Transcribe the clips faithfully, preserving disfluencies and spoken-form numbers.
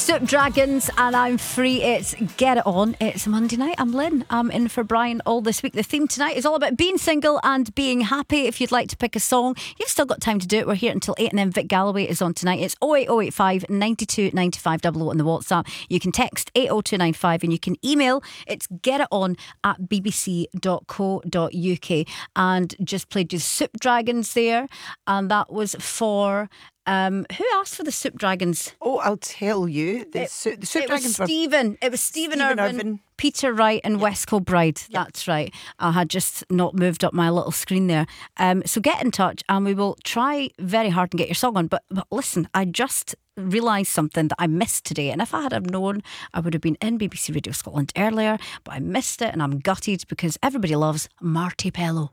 Soup Dragons, and I'm free. It's Get It On. It's Monday night. I'm Lynn. I'm in for Brian all this week. The theme tonight is all about being single and being happy. If you'd like to pick a song, you've still got time to do it. We're here until eight, and then Vic Galloway is on tonight. It's oh eight oh eight five, nine two, nine five double oh on the WhatsApp. You can text eight oh two nine five, and you can email. It's getiton at b b c dot co dot u k. And just played you Soup Dragons there, and that was for... Um, who asked for the Soup Dragons? Oh, I'll tell you. The, It- Su- the Soup It was Dragons were Stephen. It was Stephen, Stephen Irvin, Irvin. Peter Wright, and West Kilbride. That's right. I had just not moved up my little screen there. Um, so get in touch, and we will try very hard and get your song on. But, but listen, I just realised something that I missed today, and if I had have known, I would have been in B B C Radio Scotland earlier. But I missed it, and I'm gutted because everybody loves Marty Pellow,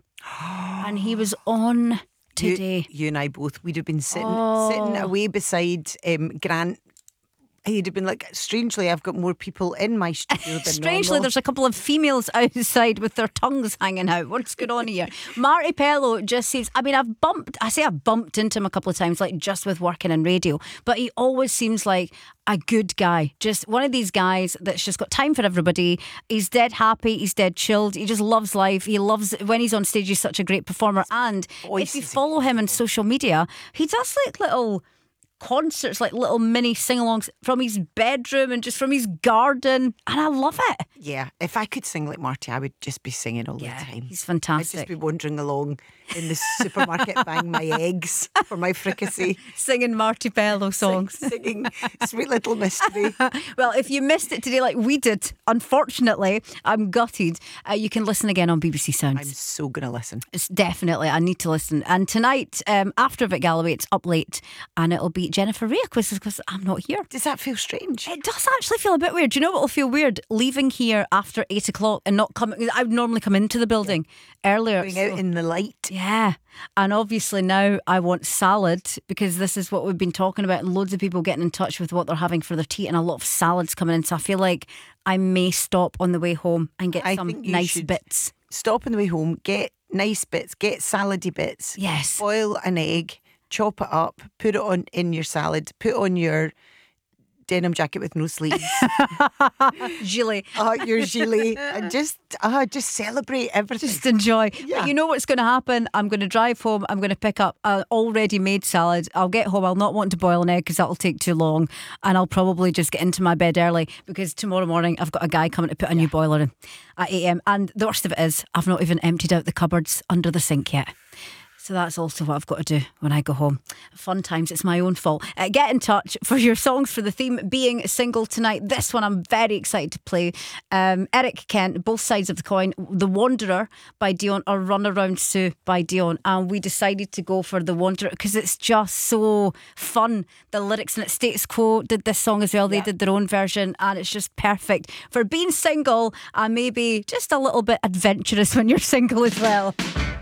and he was on you, today. you and I both. We'd have been sitting Oh. sitting away beside um, Grant. He'd have been like, strangely, I've got more people in my studio than Strangely, normal. there's a couple of females outside with their tongues hanging out. What's going on here? Marty Pellow just seems, I mean, I've bumped, I say I've bumped into him a couple of times, like just with working in radio, but he always seems like a good guy. Just one of these guys that's just got time for everybody. He's dead happy, he's dead chilled, he just loves life. He loves, when he's on stage, he's such a great performer. And Voice if you is follow him on social media, he does like little concerts, like little mini sing-alongs from his bedroom and just from his garden, and I love it. Yeah, if I could sing like Marty, I would just be singing all Yeah, the time. he's I'd fantastic. just be wandering along in the supermarket buying my eggs for my fricassee, Singing Marty Pellow songs. singing Sweet Little Mystery. Well, if you missed it today like we did, unfortunately, I'm gutted. Uh, you can listen again on B B C Sounds. I'm so going to listen. It's definitely, I need to listen. And tonight, um, after Vic Galloway, it's up late, and it'll be Jennifer Rea quizzes because I'm not here. Does that feel strange? It does actually feel a bit weird. Do you know what will feel weird? Leaving here after eight o'clock and not coming. I would normally come into the building earlier. Going so- out in the light. Yeah, and obviously now I want salad because this is what we've been talking about, and loads of people getting in touch with what they're having for their tea, and a lot of salads coming in. So I feel like I may stop on the way home and get I some think you nice should bits. Stop on the way home, get nice bits, get salady bits. Yes. Boil an egg, chop it up, put it on in your salad, put on your denim jacket with no sleeves, Gilly. uh, your gilet, and just uh, just celebrate everything. Just enjoy. Yeah. But you know what's going to happen? I'm going to drive home. I'm going to pick up an already made salad. I'll get home. I'll not want to boil an egg because that'll take too long. And I'll probably just get into my bed early because tomorrow morning I've got a guy coming to put a new boiler in at eight a.m. And the worst of it is I've not even emptied out the cupboards under the sink yet. So that's also what I've got to do when I go home. Fun times, it's my own fault. Uh, get in touch for your songs for the theme being single tonight. This one I'm very excited to play. Um, Eric Kent, Both Sides of the Coin, The Wanderer by Dion, or Run Around Sue by Dion. And we decided to go for The Wanderer because it's just so fun. The lyrics in it, Status Quo did this song as well. They Yeah. did their own version, and it's just perfect for being single and maybe just a little bit adventurous when you're single as well.